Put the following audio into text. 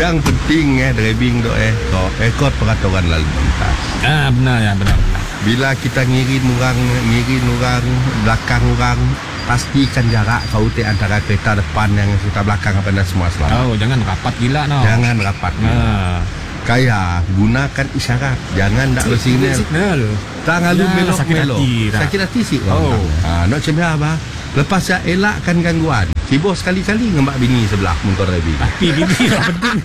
Yang penting driving tu ikut peraturan lalu lintas. Benar ya, benar. Bila kita ngirin orang belakang orang, pastikan jarak kau antara kereta depan yang kereta belakang apa dan semua selamat. Jangan rapat gila no. Jangan rapat. Kayak gunakan isyarat, jangan nak signal. Tak ngalu melok. Sakit hati sih. Nak cemah apa? Lepas saya elakkan gangguan. Sibuk sekali-kali ngembak bini sebelah motor driving. Tapi bini lah penting.